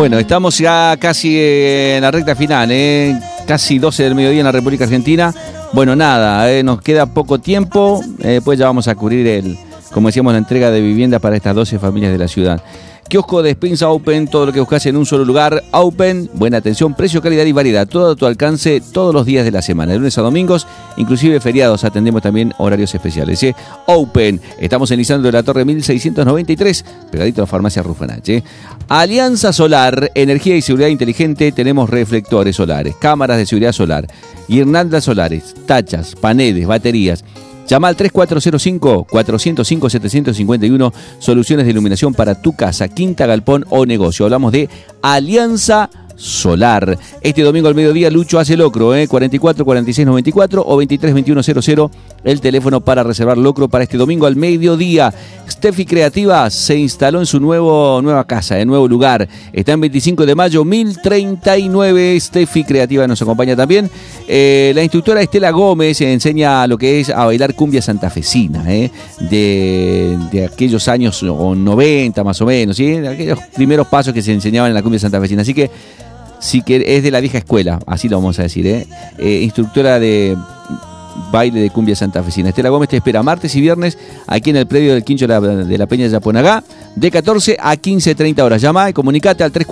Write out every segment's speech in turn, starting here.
Bueno, estamos ya casi en la recta final, casi 12 del mediodía en la República Argentina. Bueno, nada, nos queda poco tiempo, después ya vamos a cubrir como decíamos, la entrega de viviendas para estas 12 familias de la ciudad. Kiosco Despensa Open, todo lo que buscas en un solo lugar. Open, buena atención, precio, calidad y variedad. Todo a tu alcance todos los días de la semana, de lunes a domingos, inclusive feriados. Atendemos también horarios especiales. Open, estamos en Lisandro de la Torre 1693, pegadito a la farmacia Rufanach. Alianza Solar, energía y seguridad inteligente. Tenemos reflectores solares, cámaras de seguridad solar, guirnaldas solares, tachas, paneles, baterías. Llama al 3405-405-751, soluciones de iluminación para tu casa, quinta, galpón o negocio. Hablamos de Alianza Solar. Este domingo al mediodía Lucho hace locro, 44 46 94 o 23 21 00, el teléfono para reservar locro para este domingo al mediodía. Steffi Creativa se instaló en su nueva casa, en nuevo lugar. Está en 25 de mayo 1039. Steffi Creativa nos acompaña también. La instructora Estela Gómez enseña lo que es a bailar cumbia santafesina, de aquellos años 90 más o menos, ¿sí? De aquellos primeros pasos que se enseñaban en la cumbia santafesina. Así que sí que es de la vieja escuela, así lo vamos a decir, instructora de baile de cumbia santafesina. Estela Gómez te espera martes y viernes aquí en el predio del Quincho de la Peña de Yaponagá, de 14 a 15:30 horas. Llama y comunicate al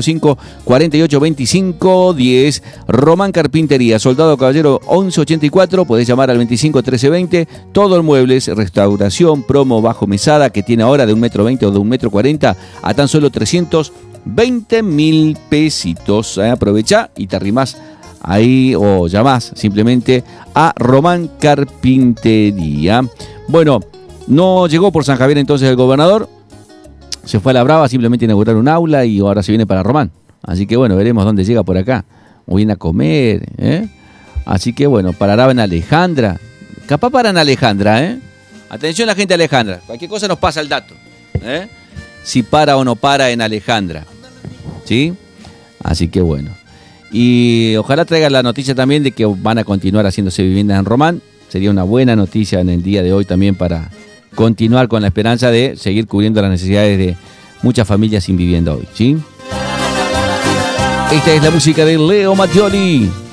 3405-482510. Román Carpintería, Soldado Caballero 1184. Podés llamar al 25 1320. Todo en muebles, restauración, promo bajo mesada, que tiene ahora de 1,20 m o de 1,40 m a tan solo 320.000 pesitos. Aprovecha y te arrimás ahí o llamás simplemente a Román Carpintería. Bueno, no llegó por San Javier entonces el gobernador, se fue a La Brava simplemente a inaugurar un aula y ahora se viene para Román. Así que bueno, veremos dónde llega por acá. O viene a comer, Así que bueno, parará en Alejandra. Capaz para en Alejandra, Atención la gente de Alejandra, cualquier cosa nos pasa el dato, si para o no para en Alejandra, ¿sí? Así que bueno. Y ojalá traiga la noticia también de que van a continuar haciéndose viviendas en Román. Sería una buena noticia en el día de hoy también para continuar con la esperanza de seguir cubriendo las necesidades de muchas familias sin vivienda hoy, ¿sí? Esta es la música de Leo Mattioli.